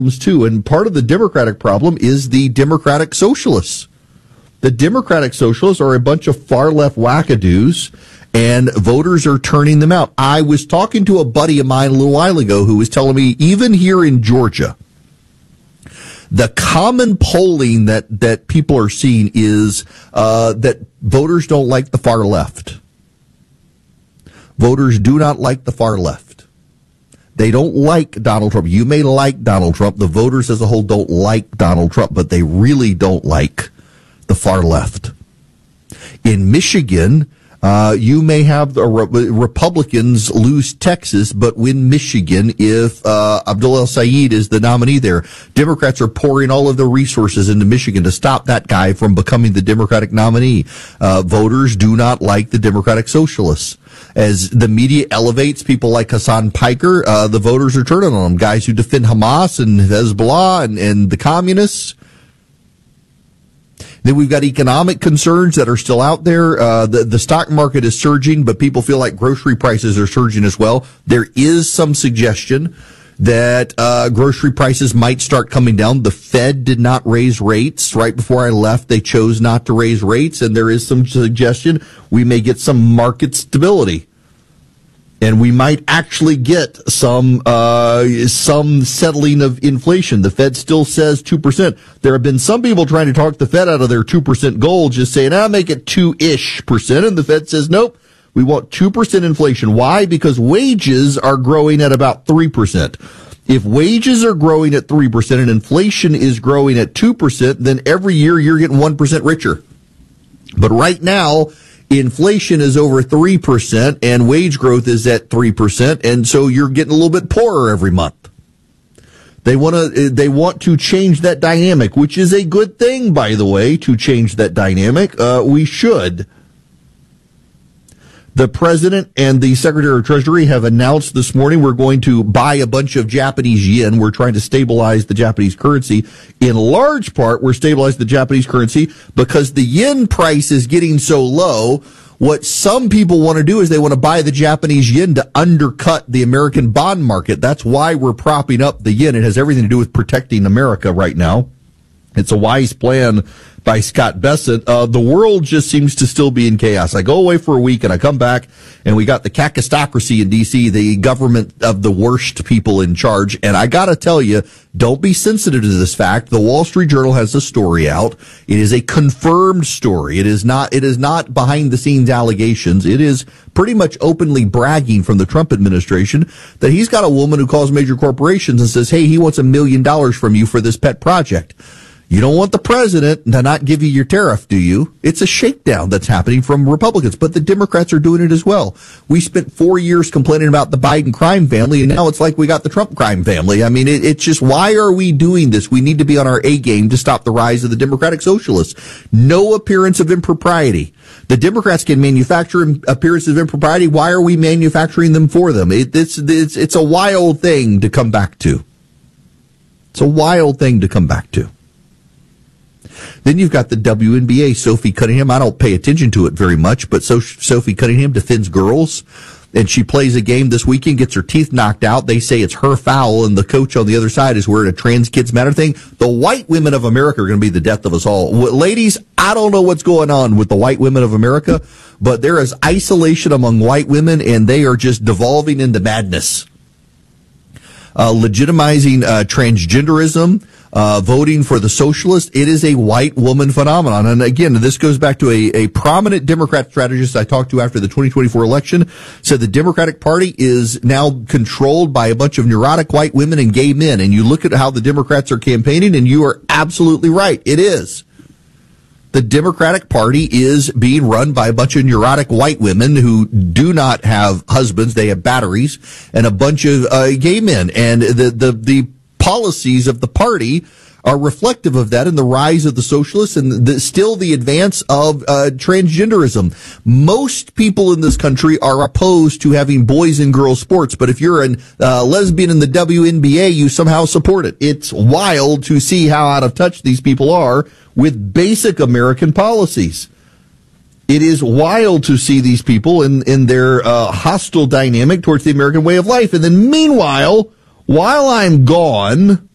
too. And part of the Democratic problem is the Democratic Socialists. The Democratic Socialists are a bunch of far-left wackadoos, and voters are turning them out. I was talking to a buddy of mine a little while ago who was telling me, even here in Georgia, the common polling that people are seeing is that voters don't like the far left. Voters do not like the far left. They don't like Donald Trump. You may like Donald Trump. The voters as a whole don't like Donald Trump, but they really don't like the far left. In Michigan, you may have the Republicans lose Texas, but win Michigan if Abdul El-Sayed is the nominee there. Democrats are pouring all of their resources into Michigan to stop that guy from becoming the Democratic nominee. Voters do not like the Democratic Socialists. As the media elevates people like Hassan Piker, the voters are turning on them. Guys who defend Hamas and Hezbollah and the communists. Then we've got economic concerns that are still out there. The stock market is surging, but people feel like grocery prices are surging as well. There is some suggestion that grocery prices might start coming down. The Fed did not raise rates. Right before I left, they chose not to raise rates, and there is some suggestion we may get some market stability. And we might actually get some settling of inflation. The Fed still says 2%. There have been some people trying to talk the Fed out of their 2% goal, just saying, make it 2-ish%. And the Fed says, nope, we want 2% inflation. Why? Because wages are growing at about 3%. If wages are growing at 3% and inflation is growing at 2%, then every year you're getting 1% richer. But right now, inflation is over 3% and wage growth is at 3%, and so you're getting a little bit poorer every month. They want to change that dynamic, which is a good thing, by the way, to change that dynamic. We should. The president and the secretary of Treasury have announced this morning we're going to buy a bunch of Japanese yen. We're trying to stabilize the Japanese currency. In large part, we're stabilizing the Japanese currency because the yen price is getting so low. What some people want to do is they want to buy the Japanese yen to undercut the American bond market. That's why we're propping up the yen. It has everything to do with protecting America right now. It's a wise plan by Scott Bessent. The world just seems to still be in chaos. I go away for a week and I come back and we got the kakistocracy in D.C., the government of the worst people in charge. And I got to tell you, don't be sensitive to this fact. The Wall Street Journal has a story out. It is a confirmed story. It is not behind the scenes allegations. It is pretty much openly bragging from the Trump administration that he's got a woman who calls major corporations and says, hey, he wants $1 million from you for this pet project. You don't want the president to not give you your tariff, do you? It's a shakedown that's happening from Republicans, but the Democrats are doing it as well. We spent 4 years complaining about the Biden crime family, and now it's like we got the Trump crime family. I mean, it's just, why are we doing this? We need to be on our A game to stop the rise of the Democratic Socialists. No appearance of impropriety. The Democrats can manufacture appearances of impropriety. Why are we manufacturing them for them? It's a wild thing to come back to. It's a wild thing to come back to. Then you've got the WNBA, Sophie Cunningham. I don't pay attention to it very much, but Sophie Cunningham defends girls, and she plays a game this weekend, gets her teeth knocked out. They say it's her foul, and the coach on the other side is wearing a Trans Kids Matter thing. The white women of America are going to be the death of us all. Ladies, I don't know what's going on with the white women of America, but there is isolation among white women, and they are just devolving into madness. Legitimizing transgenderism, voting for the socialists. It is a white woman phenomenon. And again, this goes back to a prominent Democrat strategist I talked to after the 2024 election, said the Democratic Party is now controlled by a bunch of neurotic white women and gay men. And you look at how the Democrats are campaigning, and you are absolutely right. It is. The Democratic Party is being run by a bunch of neurotic white women who do not have husbands. They have batteries, and a bunch of gay men. And the policies of the party are reflective of that, and the rise of the socialists and still the advance of transgenderism. Most people in this country are opposed to having boys and girls sports, but if you're a lesbian in the WNBA, you somehow support it. It's wild to see how out of touch these people are with basic American policies. It is wild to see these people in their hostile dynamic towards the American way of life. And then meanwhile, while I'm gone,